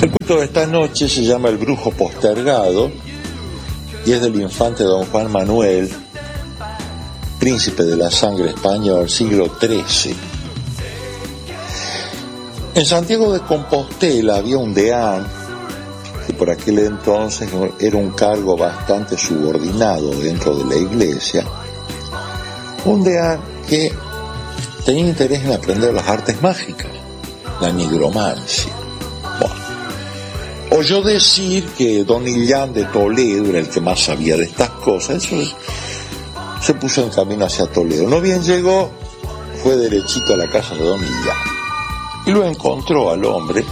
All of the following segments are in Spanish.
El cuento de esta noche se llama El brujo postergado y es del infante don Juan Manuel, príncipe de la sangre español, siglo XIII. En Santiago de Compostela había un deán que por aquel entonces era un cargo bastante subordinado dentro de la iglesia, un deán que tenía interés en aprender las artes mágicas, la nigromancia. Oyó decir que don Illán de Toledo era el que más sabía de estas cosas, entonces se puso en camino hacia Toledo. No bien llegó, fue derechito a la casa de don Illán y lo encontró al hombre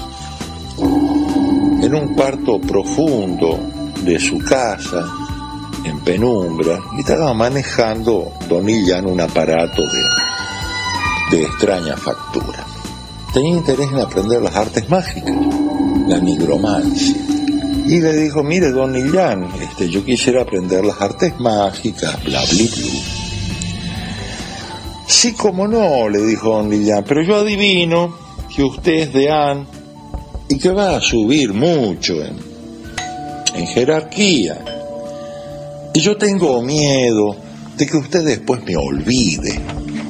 en un cuarto profundo de su casa, en penumbra, y estaba manejando don Illán un aparato de extraña factura. Tenía interés en aprender las artes mágicas, la nigromancia. Y le dijo, mire, don Illán, yo quisiera aprender las artes mágicas, bla, bla, bla. Sí, como no, le dijo don Illán, pero yo adivino que usted es deán y que va a subir mucho en jerarquía. Y yo tengo miedo de que usted después me olvide.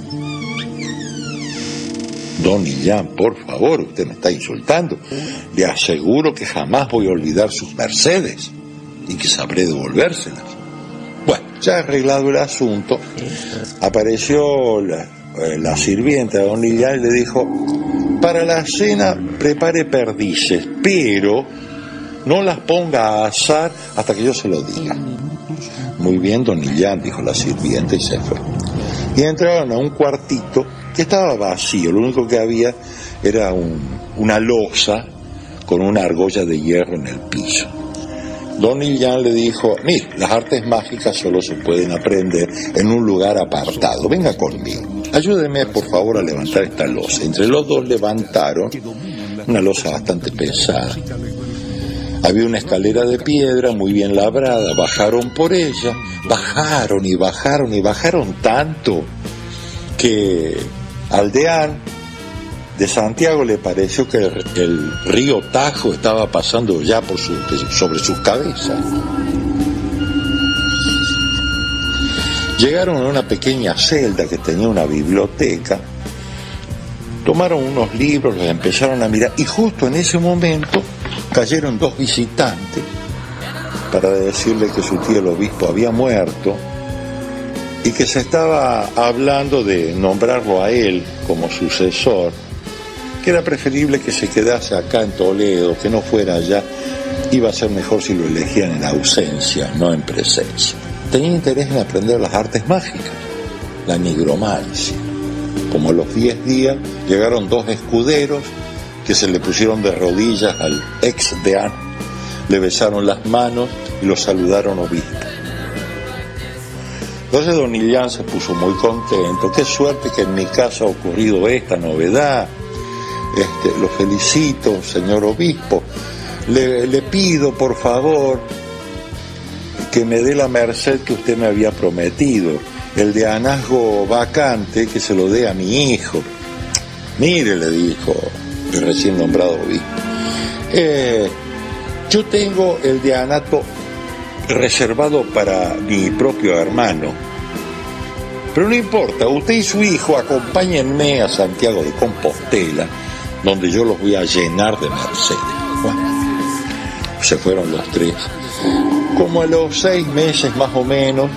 Don Illán, por favor, usted me está insultando. Le aseguro que jamás voy a olvidar sus mercedes y que sabré devolvérselas. Bueno, ya arreglado el asunto, apareció la sirvienta de don Illán y le dijo, para la cena prepare perdices, pero no las ponga a asar hasta que yo se lo diga. Muy bien, don Illán, dijo la sirvienta y se fue. Y entraron a un cuartito que estaba vacío, lo único que había era una losa con una argolla de hierro en el piso. Don Illán le dijo, mire, las artes mágicas solo se pueden aprender en un lugar apartado, venga conmigo, ayúdeme por favor a levantar esta losa. Entre los dos levantaron una losa bastante pesada. Había una escalera de piedra muy bien labrada, bajaron por ella, bajaron y bajaron y bajaron tanto que al deán de Santiago le pareció que el río Tajo estaba pasando ya sobre sus cabezas. Llegaron a una pequeña celda que tenía una biblioteca, tomaron unos libros, los empezaron a mirar y justo en ese momento cayeron dos visitantes para decirle que su tío el obispo había muerto y que se estaba hablando de nombrarlo a él como sucesor, que era preferible que se quedase acá en Toledo, que no fuera allá, iba a ser mejor si lo elegían en ausencia, no en presencia. Tenía interés en aprender las artes mágicas, la nigromancia. Como a los 10 días llegaron dos escuderos que se le pusieron de rodillas al ex deán, le besaron las manos y lo saludaron obispo. Entonces don Illán se puso muy contento. Qué suerte que en mi casa ha ocurrido esta novedad. Lo felicito, señor obispo. Le pido, por favor, que me dé la merced que usted me había prometido. El deanazgo vacante, que se lo dé a mi hijo. Mire, le dijo el recién nombrado obispo. Yo tengo el deanato reservado para mi propio hermano, pero no importa, usted y su hijo acompáñenme a Santiago de Compostela, donde yo los voy a llenar de mercedes. Bueno, se fueron los tres. Como a los 6 meses más o menos,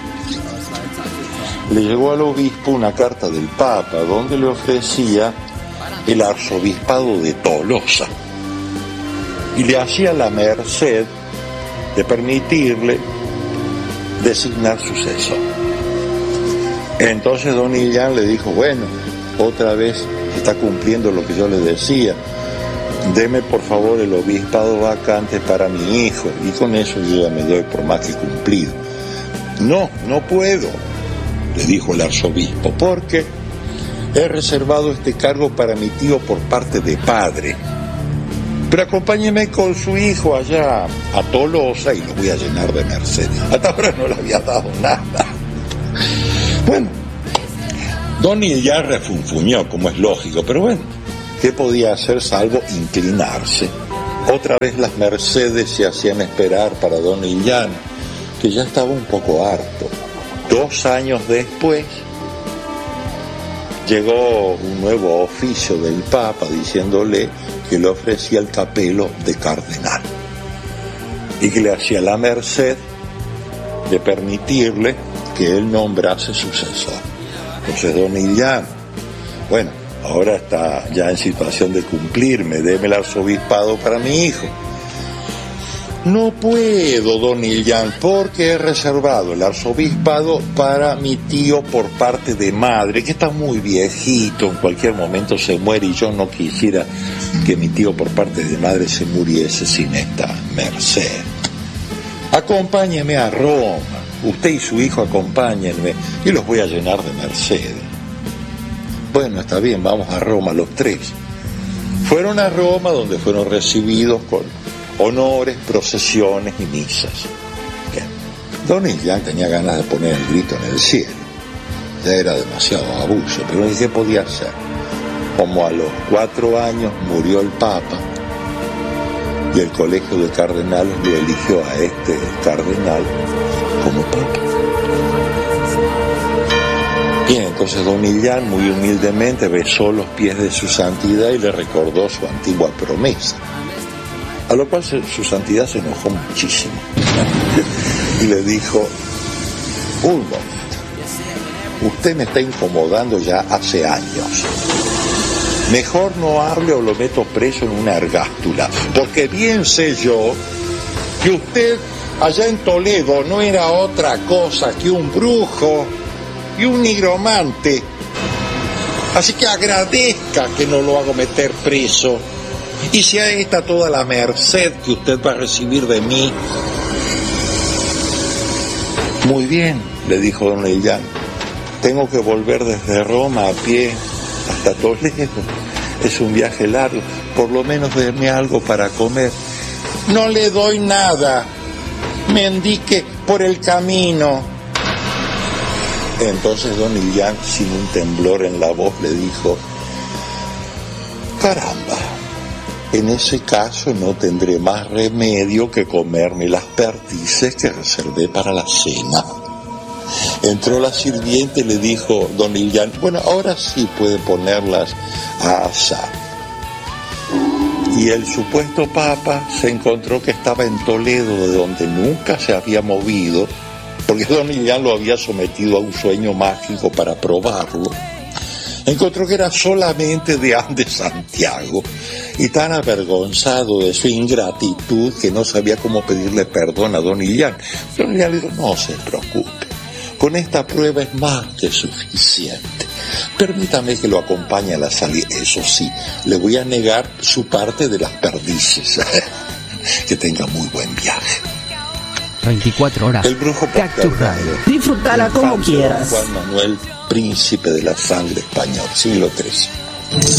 le llegó al obispo una carta del Papa donde le ofrecía el arzobispado de Tolosa y le hacía la merced de permitirle designar sucesor. Entonces don Illán le dijo, bueno, otra vez está cumpliendo lo que yo le decía, deme por favor el obispado vacante para mi hijo, y con eso yo ya me doy por más que cumplido. No puedo, le dijo el arzobispo, porque he reservado este cargo para mi tío por parte de padre. Pero acompáñeme con su hijo allá a Tolosa y lo voy a llenar de mercedes. Hasta ahora no le había dado nada. Bueno, don Illán refunfuñó, como es lógico, pero bueno, ¿qué podía hacer salvo inclinarse Otra vez las Mercedes se hacían esperar para don Illán, que ya estaba un poco harto. 2 años después llegó un nuevo oficio del Papa diciéndole que le ofrecía el capelo de cardenal y que le hacía la merced de permitirle que él nombrase sucesor. Entonces don Illán, bueno, ahora está ya en situación de cumplirme, deme el arzobispado para mi hijo. No puedo, don Illán, porque he reservado el arzobispado para mi tío por parte de madre, que está muy viejito, en cualquier momento se muere, y yo no quisiera que mi tío por parte de madre se muriese sin esta merced. Acompáñeme a Roma, usted y su hijo acompáñenme, y los voy a llenar de mercedes. Bueno, está bien, vamos a Roma los 3. Fueron a Roma, donde fueron recibidos con honores, procesiones y misas. Bien. Don Illán tenía ganas de poner el grito en el cielo. Ya era demasiado abuso, pero ¿qué podía hacer? Como a los 4 años murió el Papa y el colegio de cardenales lo eligió a este cardenal como Papa. Bien, entonces don Illán muy humildemente besó los pies de su santidad y le recordó su antigua promesa. A lo cual su santidad se enojó muchísimo y le dijo: un momento, usted me está incomodando ya hace años. Mejor no hable o lo meto preso en una ergástula, porque bien sé yo que usted allá en Toledo no era otra cosa que un brujo y un nigromante. Así que agradezca que no lo hago meter preso. Y sea esta toda la merced que usted va a recibir de mí. Muy bien, le dijo don Illán. Tengo que volver desde Roma a pie hasta Toledo. Es un viaje largo. Por lo menos déme algo para comer. No le doy nada. Mendique por el camino. Entonces don Illán, sin un temblor en la voz, le dijo: caramba, en ese caso no tendré más remedio que comerme las perdices que reservé para la cena. Entró la sirviente y le dijo don Illán: bueno, ahora sí puede ponerlas a asar. Y el supuesto Papa se encontró que estaba en Toledo, de donde nunca se había movido, porque don Illán lo había sometido a un sueño mágico para probarlo. Encontró que era solamente de Santiago, y tan avergonzado de su ingratitud que no sabía cómo pedirle perdón a don Illán. Don Illán le dijo: no se preocupe, con esta prueba es más que suficiente. Permítame que lo acompañe a la salida. Eso sí, le voy a negar su parte de las perdices. Que tenga muy buen viaje. 24 horas. El brujo postergado. Disfrutala como quieras. Juan Manuel, príncipe de la sangre español, siglo XIII.